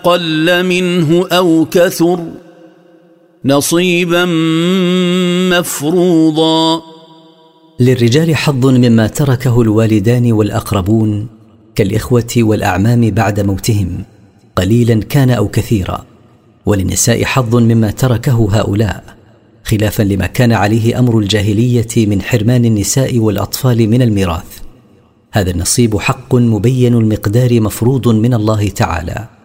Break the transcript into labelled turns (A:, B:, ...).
A: قل منه أو كثر نصيبا مفروضا.
B: للرجال حظ مما تركه الوالدان والأقربون كالإخوة والأعمام بعد موتهم قليلا كان أو كثيرا، وللنساء حظ مما تركه هؤلاء، خلافا لما كان عليه أمر الجاهلية من حرمان النساء والأطفال من الميراث. هذا النصيب حق مبين المقدار مفروض من الله تعالى.